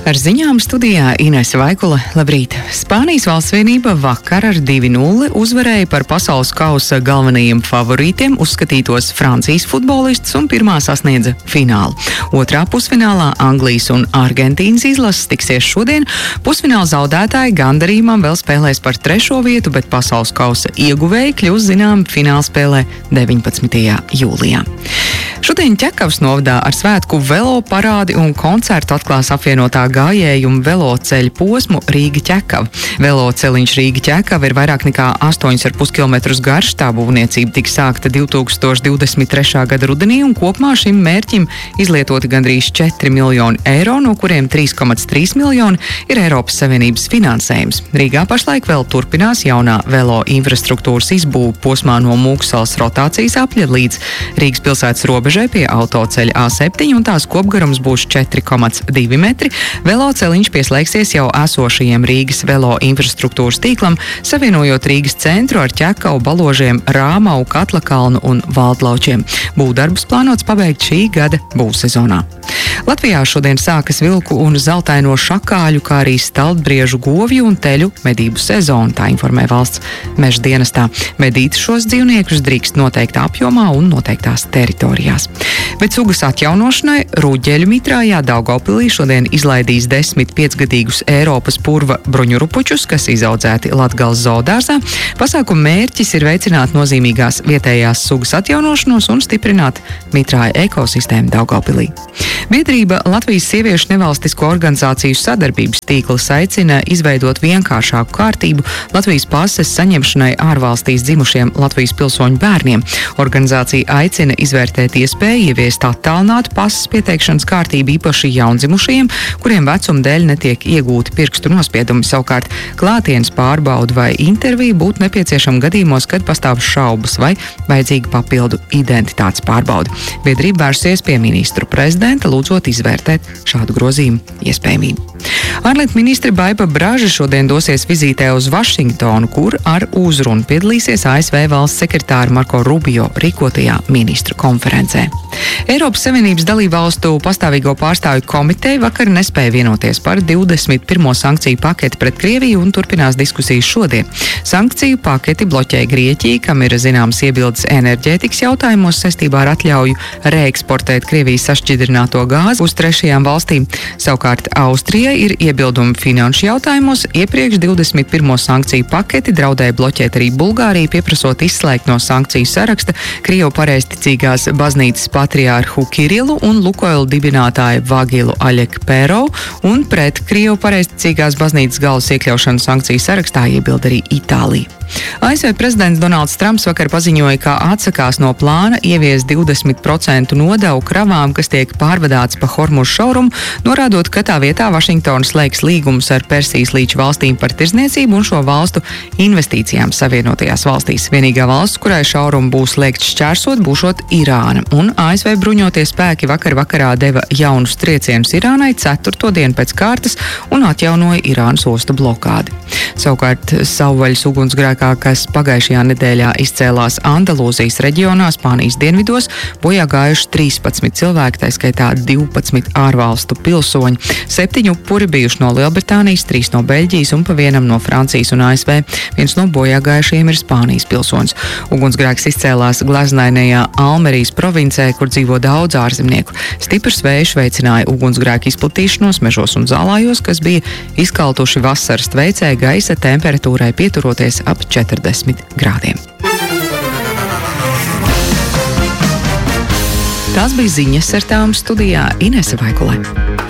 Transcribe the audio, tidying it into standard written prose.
Ar ziņām studijā Inese Vaikula. Labrīt! Spānijas valsts vienība vakar ar 2-0 uzvarēja par pasaules kausa galvenajiem favorītiem uzskatītos Francijas futbolistus un pirmā sasniedza finālu. Otrā pusfinālā Anglijas un Argentīnas izlases tiksies šodien. Pusfināla zaudētāji gandarījumam vēl spēlēs par 3. vietu, bet pasaules kausa ieguvēji kļūs zinām finālspēlē 19. jūlijā. Šodien Ķekavas novadā ar svētku velo parādi un koncertu atklās apvienotā gājēju un veloceļu posmu Rīga-Ķekava. Veloceliņš Rīga-Ķekava ir vairāk nekā 8,5 km garš. Tā būvniecība tika sākta 2023. gada rudenī un kopumā šim mērķim izlietoti gandrīz 4 miljoni eiro, no kuriem 3,3 miljoni ir Eiropas Savienības finansējums. Rīgā pašlaik vēl turpinās jaunā velo infrastruktūras izbūve posmā no Mūksalas rotācijas apļa līdz Rīgas pilsētas robežai pie autoceļa A7 un tās kopgarums būs 4,2 metri. Veloceliņš pieslēgsies jau esošajiem Rīgas velo infrastruktūras tīklam, savienojot Rīgas centru ar Ķekavu, Baložiem, Rāmau, Katlakalnu un Valdlaučiem. Būvdarbus plānots pabeigt šī gada būvsezonā. Latvijā šodien sākas vilku un zeltaino šakāļu, kā arī staltbriežu, govju un teļu medību sezona, tā informē valsts meža dienestā. Medīt šos dzīvniekus drīkst noteiktā apjomā un noteiktās teritorijās. Bet sugas atjaunošanai Rūģeļu mitrājā Daugavpilī šodien izlaidīs 10 piecgadīgus Eiropas purva bruņurupučus, kas izaudzēti Latgales zoodārzā. Pasākuma mērķis ir veicināt nozīmīgās vietējās sugas atjaunošanos un stiprināt mitrāja ekosistēmu Daugavpilī. Biedrība Latvijas sieviešu nevalstisko organizāciju sadarbības tīkls aicina izveidot vienkāršāku kārtību Latvijas pases saņemšanai ārvalstīs dzimušiem Latvijas pilsoņu bērniem. Organizācija aicina izvērtēt iespēju ieviest attālinātu pases pieteikšanas kārtību īpaši jaundzimušajiem, kuriem vecuma dēļ netiek iegūti pirkstu nospiedumi. Savukārt klātienes pārbaudu vai interviju būtu nepieciešama gadījumos, kad pastāv šaubas vai vajadzīga papildu identitātes pārbauda. Biedrība vērsies pie ministru prezidenta, lūdzot izvērtēt šādu grozījumu iespējamību. Ārlietu ministre Baiba Braža šodien dosies vizītē uz Vašingtonu, kur ar uzrunu piedalīsies ASV valsts sekretāra Marko Rubio rīkotajā ministru konferencē. Eiropas Savienības dalībvalstu pastāvīgo pārstāvju komiteja vakar nespēja vienoties par 21. sankciju paketi pret Krieviju un turpinās diskusijas šodien. Sankciju paketi bloķē Grieķija, kam ir zināmas iebildes enerģētikas jautājumos saistībā ar atļauju reeksportēt Krievijas sašķidrināto gāzi uz trešajām valstīm. Savukārt Austrijai ir iebildumi finanšu jautājumos. Iepriekš 21. sankciju paketi draudēja bloķēt arī Bulgāriju, pieprasot izslēgt no sankciju saraksta Krievu pareizticīgās baznīcas patriārhu Kirilu un Lukoil dibinātāju Vagilu Aļekpērovu, un pret Krievu pareizticīgās baznīcas galvas iekļaušanu sankciju sarakstā iebilda arī Itālija. ASV prezidents Donalds Trumps vakar paziņoja, ka atsakās no plāna ieviest 20% nodevu kravām, kas tiek pārvadāts pa Hormuzu šaurumu, norādot, ka tā vietā Vašingtona slēgs līgumus ar Persijas līča valstīm par tirdzniecību un šo valstu investīcijām Savienotajās valstīs. Vienīgā valsts, kurai šaurumu būs liegts šķērsot, būšot Irāna, un ASV bruņotie spēki vakarā deva jaunus triecienus Irānai 4. dienu pēc kārtas un atjaunoja Irānas ostu blokādi. Savukārt savvaļas ugunsgrēkā, kas pagājušajā nedēļā izcēlās Andalūzijas reģionā, Spānijas dienvidos, bojā gājuši 13 cilvēki, tā skaitā 12 ārvalstu pilsoņi. 7 upuri bijuši no Lielbritānijas, 3 no Beļģijas un pa vienam no Francijas un ASV. Viens no bojā gājušajiem ir Spānijas pilsonis. Ugunsgrēks izcēlās gleznainajā Almerijas provincē, kur dzīvo daudz ārzemnieku. Stiprs vējš veicināja ugunsgrēku izplatīšanos mežos un zālājos, kas bija izkaltuši vasaras tveicē gaisa temperatūrai pieturoties ap 40 grādiem. Tās bija ziņas, ar tām studijā Inese Vaikula.